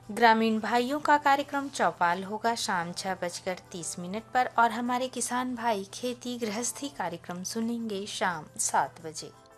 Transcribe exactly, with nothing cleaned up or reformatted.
ग्रामीण भाइयों का कार्यक्रम चौपाल होगा शाम छह बजकर तीस मिनट पर और हमारे किसान भाई खेती गृहस्थी कार्यक्रम सुनेंगे शाम सात बजे।